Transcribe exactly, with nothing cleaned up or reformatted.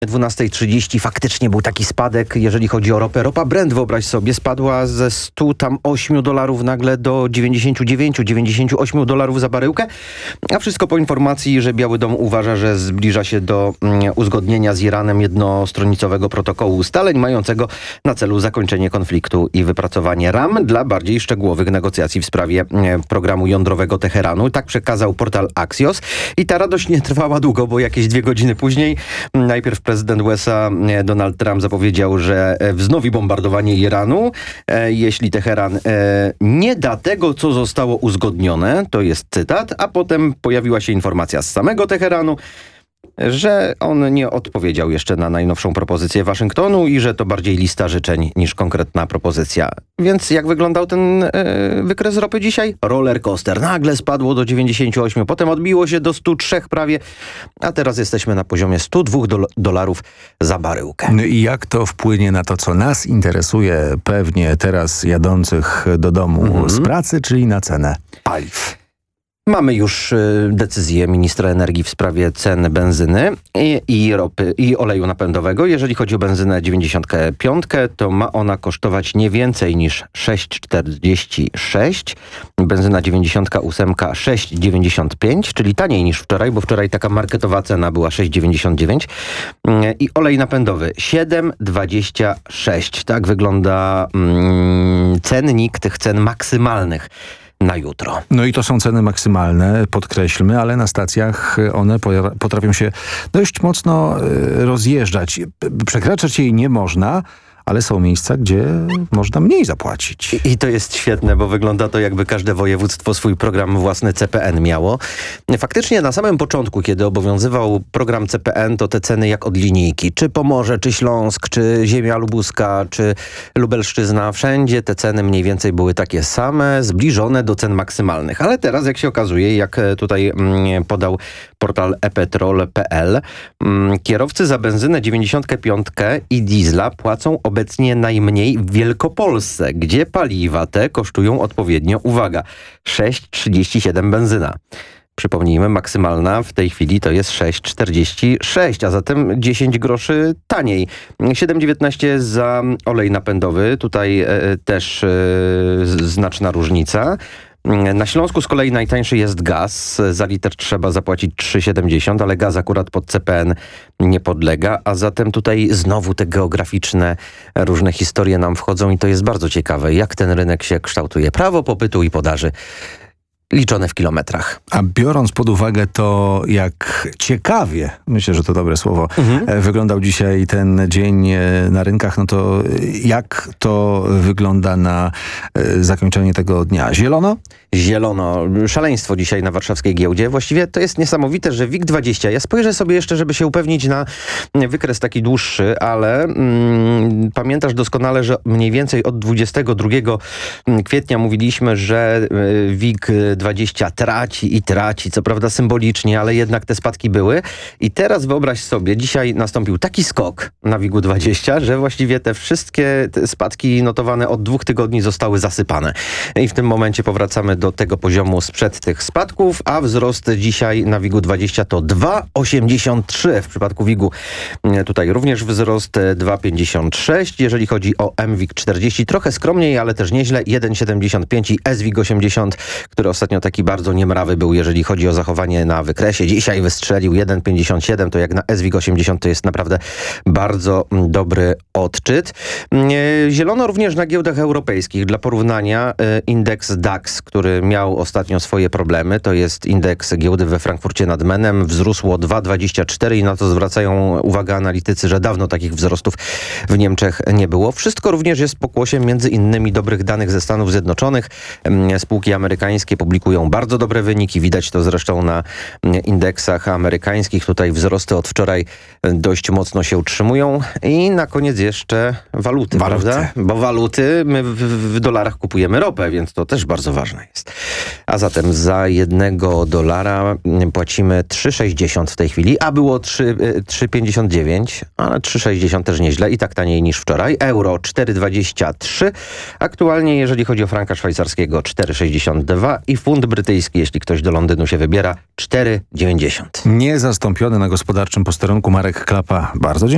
dwunasta trzydzieści faktycznie był taki spadek, jeżeli chodzi o ropę. Ropa Brent, wyobraź sobie, spadła ze stu ośmiu dolarów nagle do dziewięćdziesięciu dziewięciu, dziewięćdziesięciu ośmiu dolarów za baryłkę. A wszystko po informacji, że Biały Dom uważa, że zbliża się do mm, uzgodnienia z Iranem jednostronicowego protokołu ustaleń mającego na celu zakończenie konfliktu i wypracowanie ram dla bardziej szczegółowych negocjacji w sprawie mm, programu jądrowego Teheranu. Tak przekazał portal Axios. I ta radość nie trwała długo, bo jakieś dwie godziny później najpierw prezydent U S A Donald Trump zapowiedział, że wznowi bombardowanie Iranu, e, jeśli Teheran e, nie da tego, co zostało uzgodnione, to jest cytat, a potem pojawiła się informacja z samego Teheranu, że on nie odpowiedział jeszcze na najnowszą propozycję Waszyngtonu i że to bardziej lista życzeń niż konkretna propozycja. Więc jak wyglądał ten e, wykres ropy dzisiaj? Roller coaster. Nagle spadło do dziewięćdziesięciu ośmiu, potem odbiło się do stu trzech prawie, a teraz jesteśmy na poziomie stu dwóch dolarów za baryłkę. No i jak to wpłynie na to, co nas interesuje, pewnie teraz jadących do domu mhm. z pracy, czyli na cenę paliw? Mamy już y, decyzję ministra energii w sprawie cen benzyny i, i ropy i oleju napędowego. Jeżeli chodzi o benzynę dziewięćdziesiąt pięć, to ma ona kosztować nie więcej niż sześć czterdzieści sześć. Benzyna dziewięćdziesiąt osiem sześć dziewięćdziesiąt pięć, czyli taniej niż wczoraj, bo wczoraj taka marketowa cena była sześć dziewięćdziesiąt dziewięć. I olej napędowy siedem dwadzieścia sześć. Tak wygląda mm, cennik tych cen maksymalnych na jutro. No i to są ceny maksymalne, podkreślmy, ale na stacjach one potrafią się dość mocno rozjeżdżać. Przekraczać jej nie można, ale są miejsca, gdzie można mniej zapłacić. I, I to jest świetne, bo wygląda to, jakby każde województwo swój program własny C P N miało. Faktycznie na samym początku, kiedy obowiązywał program C P N, to te ceny jak od linijki. Czy Pomorze, czy Śląsk, czy ziemia lubuska, czy Lubelszczyzna. Wszędzie te ceny mniej więcej były takie same, zbliżone do cen maksymalnych. Ale teraz, jak się okazuje, jak tutaj mm, podał portal e petrol kropka p l, mm, kierowcy za benzynę dziewięćdziesiąt pięć i diesla płacą obecnie najmniej w Wielkopolsce, gdzie paliwa te kosztują odpowiednio, uwaga, sześć trzydzieści siedem benzyna. Przypomnijmy, maksymalna w tej chwili to jest sześć czterdzieści sześć, a zatem dziesięć groszy taniej. siedem dziewiętnaście za olej napędowy, tutaj e, też e, znaczna różnica. Na Śląsku z kolei najtańszy jest gaz. Za liter trzeba zapłacić trzy siedemdziesiąt, ale gaz akurat pod C P N nie podlega. A zatem tutaj znowu te geograficzne różne historie nam wchodzą i to jest bardzo ciekawe, jak ten rynek się kształtuje. Prawo popytu i podaży liczone w kilometrach. A biorąc pod uwagę to, jak ciekawie, myślę, że to dobre słowo, mhm. wyglądał dzisiaj ten dzień na rynkach, no to jak to wygląda na zakończenie tego dnia? Zielono? Zielono. Szaleństwo dzisiaj na warszawskiej giełdzie. Właściwie to jest niesamowite, że WIG dwadzieścia, ja spojrzę sobie jeszcze, żeby się upewnić na wykres taki dłuższy, ale mm, pamiętasz doskonale, że mniej więcej od dwudziestego drugiego kwietnia mówiliśmy, że WIG dwadzieścia traci i traci, co prawda symbolicznie, ale jednak te spadki były. I teraz wyobraź sobie, dzisiaj nastąpił taki skok na WIG-u dwadzieścia, że właściwie te wszystkie te spadki notowane od dwóch tygodni zostały zasypane. I w tym momencie powracamy do tego poziomu sprzed tych spadków, a wzrost dzisiaj na WIG-u dwadzieścia to dwa osiemdziesiąt trzy. W przypadku WIG-u tutaj również wzrost dwa pięćdziesiąt sześć. Jeżeli chodzi o M WIG czterdzieści, trochę skromniej, ale też nieźle, jeden siedemdziesiąt pięć i S WIG osiemdziesiąt, który ostatnio taki bardzo niemrawy był, jeżeli chodzi o zachowanie na wykresie. Dzisiaj wystrzelił jeden pięćdziesiąt siedem, to jak na S WIG osiemdziesiąt to jest naprawdę bardzo dobry odczyt. Zielono również na giełdach europejskich. Dla porównania indeks DAX, który miał ostatnio swoje problemy, to jest indeks giełdy we Frankfurcie nad Menem, wzrósł o dwa dwadzieścia cztery i na to zwracają uwagę analitycy, że dawno takich wzrostów w Niemczech nie było. Wszystko również jest pokłosiem między innymi dobrych danych ze Stanów Zjednoczonych. Spółki amerykańskie publikują bardzo dobre wyniki. Widać to zresztą na indeksach amerykańskich. Tutaj wzrosty od wczoraj dość mocno się utrzymują. I na koniec jeszcze waluty, waluty. prawda? Bo waluty, my w, w dolarach kupujemy ropę, więc to też bardzo ważne jest. A zatem za jednego dolara płacimy trzy sześćdziesiąt w tej chwili, a było trzy pięćdziesiąt dziewięć, ale trzy sześćdziesiąt też nieźle i tak taniej niż wczoraj. Euro cztery dwadzieścia trzy. Aktualnie, jeżeli chodzi o franka szwajcarskiego, cztery sześćdziesiąt dwa i funt brytyjski, jeśli ktoś do Londynu się wybiera, cztery dziewięćdziesiąt. Niezastąpiony na gospodarczym posterunku Marek Klapa. Bardzo dziękuję.